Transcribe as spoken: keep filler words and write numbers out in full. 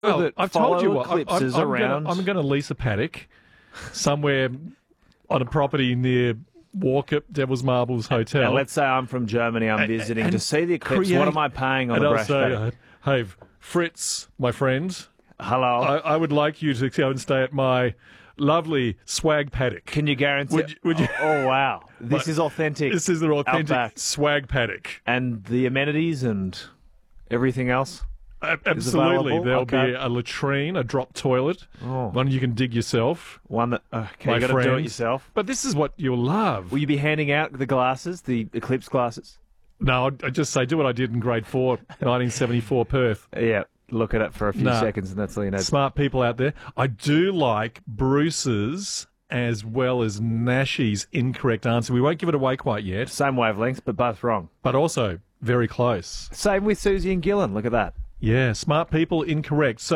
Well, that I've told you follow what. I'm, eclipses I'm, I'm around. Gonna, I'm going to lease a paddock somewhere on a property near Walkup Devil's Marbles Hotel. Now, let's say I'm from Germany. I'm And- visiting and to see the eclipse. create- What am I paying on and the I'll Brash say, paddock? uh, hey, Fritz, my friend, Hello. I, I would like you to go and stay at my lovely swag paddock. Can you guarantee? Would you- would you- Oh, wow. This is authentic. This is the authentic Outback. swag paddock. And the amenities and everything else. A- Absolutely. available? There'll Okay. be a latrine, a drop toilet, Oh. one you can dig yourself. One that uh, okay, my you got to do it friend. yourself. But this is what you'll love. Will you be handing out the glasses, the eclipse glasses? No, I'd I'd just say do what I did in grade four, nineteen seventy-four Perth. Yeah. Look at it for a few Nah. seconds, and that's all you know. Smart people out there. I do like Bruce's as well as Nashie's incorrect answer. We won't give it away quite yet, Same wavelengths, but both wrong. but also very close. Same with Susie and Gillen. Look at that. Yeah, smart people incorrect. So